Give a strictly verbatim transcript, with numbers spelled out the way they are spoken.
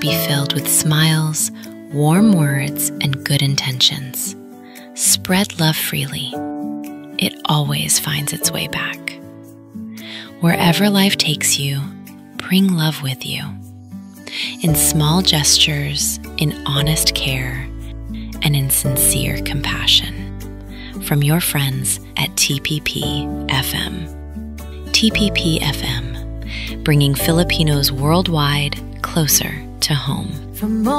be filled with smiles, warm words, and good intentions. Spread love freely. It always finds its way back. Wherever life takes you, bring love with you. In small gestures, in honest care, and in sincere compassion. From your friends at T P P F M. T P P F M, bringing Filipinos worldwide closer to home. From